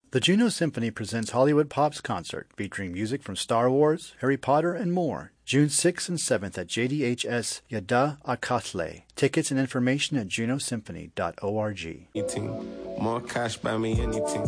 The Juno Symphony presents Hollywood Pop's concert featuring music from Star Wars, Harry Potter, and more. June 6th and 7th at JDHS Yada Akatle. Tickets and information at junosymphony.org. More cash, buy me anything.